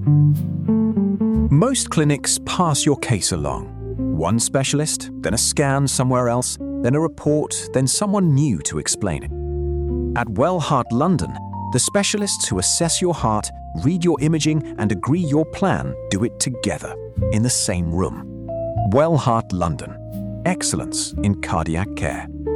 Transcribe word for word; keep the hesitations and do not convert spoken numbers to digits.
Most clinics pass your case along. One specialist, then a scan somewhere else, then a report, then someone new to explain it. At Wellheart London, the specialists who assess your heart, read your imaging, and agree your plan do it together, in the same room. Wellheart London. Excellence in cardiac care.